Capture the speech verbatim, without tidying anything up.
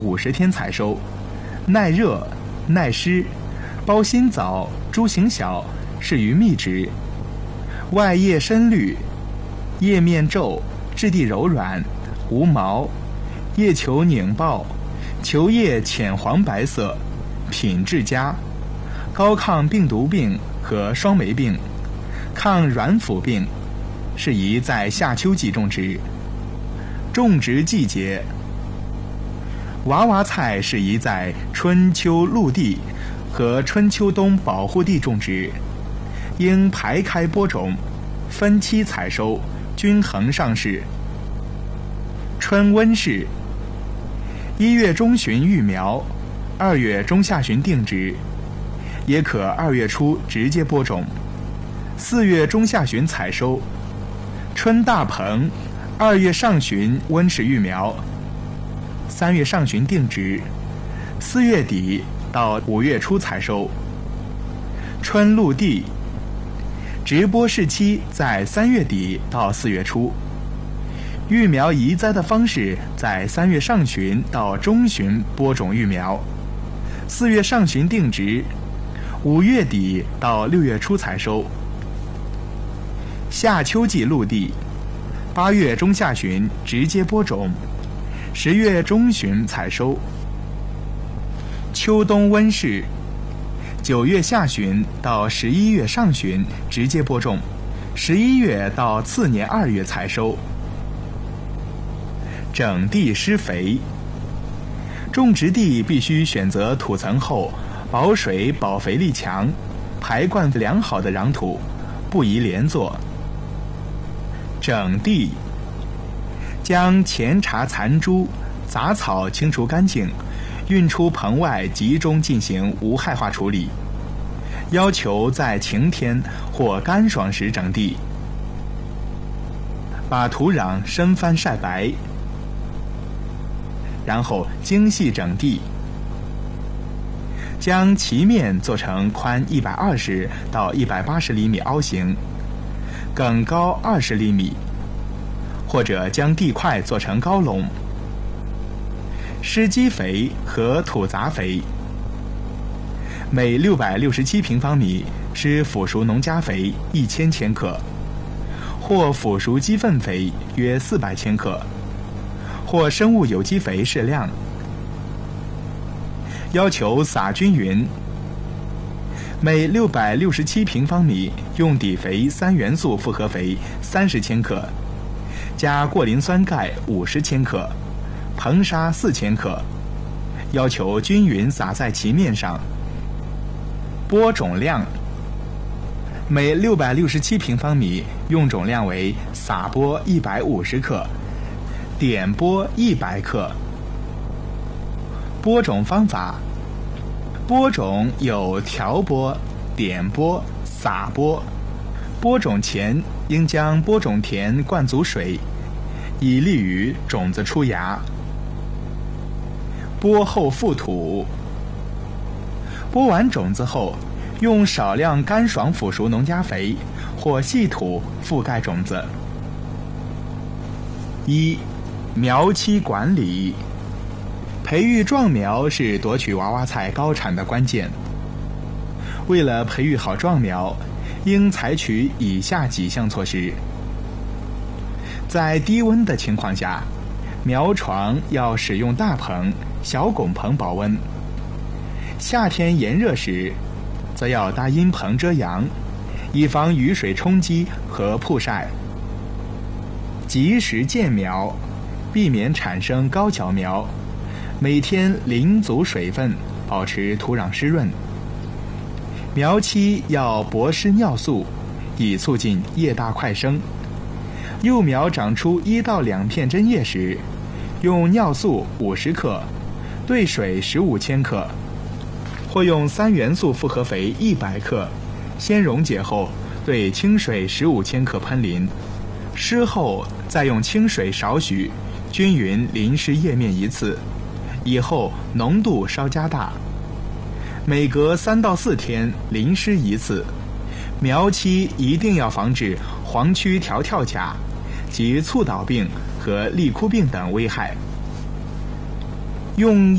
五十天采收，耐热、耐湿，包心枣，株形小，适于密植。外叶深绿，叶面皱，质地柔软，无毛，叶球拧抱，球叶浅黄白色，品质佳，高抗病毒病和霜霉病，抗软腐病，适宜在夏秋季种植。种植季节，娃娃菜适宜在春秋陆地和春秋冬保护地种植，应排开播种，分期采收，均衡上市。春温室，一月中旬育苗，二月中下旬定植，也可二月初直接播种，四月中下旬采收。春大棚，二月上旬温室育苗，三月上旬定植，四月底到五月初采收。春露地，直播时期在三月底到四月初，育苗移栽的方式在三月上旬到中旬播种育苗，四月上旬定植，五月底到六月初采收。夏秋季露地，八月中下旬直接播种，十月中旬采收。秋冬温室，九月下旬到十一月上旬直接播种，十一月到次年二月采收。整地施肥，种植地必须选择土层厚、保水保肥力强、排灌良好的壤土，不宜连作。整地，将前茬残株、杂草清除干净，运出棚外集中进行无害化处理。要求在晴天或干爽时整地，把土壤深翻晒白，然后精细整地，将其面做成宽一百二十到一百八十厘米凹形，梗高二十厘米，或者将地块做成高垄。施基肥和土杂肥，每六百六十七平方米施腐熟农家肥一千千克，或腐熟鸡粪肥约四百千克，或生物有机肥适量。要求撒均匀，每六百六十七平方米用底肥三元素复合肥三十千克，加过磷酸钙五十千克，硼砂四千克，要求均匀撒在其面上。播种量，每六百六十七平方米用种量为撒播一百五十克，点播一百克。播种方法，播种有调播、点播、撒播。播种前应将播种田灌足水，以利于种子出芽。播后覆土，播完种子后，用少量干爽腐熟农家肥或细土覆盖种子。一、苗期管理。培育壮苗是夺取娃娃菜高产的关键。为了培育好壮苗，应采取以下几项措施。在低温的情况下，苗床要使用大棚、小拱棚保温。夏天炎热时，则要搭阴棚遮阳，以防雨水冲击和曝晒。及时见苗，避免产生高脚苗。每天淋足水分，保持土壤湿润。苗期要薄施尿素，以促进叶大快生。幼苗长出一到两片针叶时，用尿素五十克，兑水十五千克，或用三元素复合肥一百克，先溶解后兑清水十五千克喷淋。施后再用清水少许，均匀淋湿叶面一次。以后浓度稍加大，每隔三到四天淋湿一次。苗期一定要防止黄曲条跳甲及促倒病和立枯病等危害。用